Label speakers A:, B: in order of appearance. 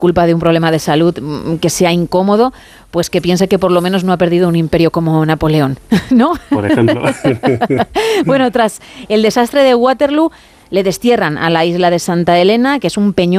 A: culpa de un problema de salud que sea incómodo, pues que piense que por lo menos no ha perdido un imperio como Napoleón, ¿no?
B: Por ejemplo.
A: Bueno, tras el desastre de Waterloo, le destierran a la isla de Santa Helena, que es un peñón